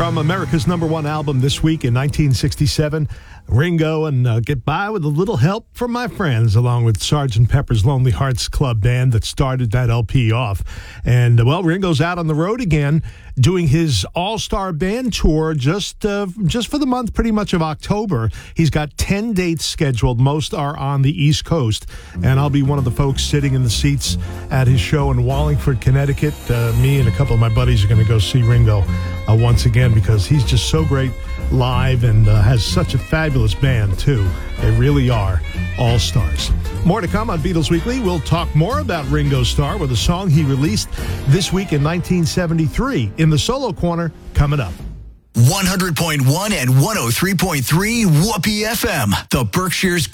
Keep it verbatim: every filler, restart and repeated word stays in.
From America's number one album this week in nineteen sixty-seven, Ringo and uh, Get By with a Little Help from My Friends, along with Sergeant Pepper's Lonely Hearts Club Band that started that L P off. And, uh, well, Ringo's out on the road again doing his all-star band tour just uh, just for the month pretty much of October. He's got ten dates scheduled. Most are on the East Coast. And I'll be one of the folks sitting in the seats at his show in Wallingford, Connecticut. Uh, me and a couple of my buddies are going to go see Ringo uh, once again because he's just so great live and uh, has such a fabulous band, too. They really are all-stars. More to come on Beatles Weekly. We'll talk more about Ringo Starr with a song he released this week in nineteen seventy-three in the Solo Corner coming up. one hundred point one and one oh three point three Whoopee F M, the Berkshire's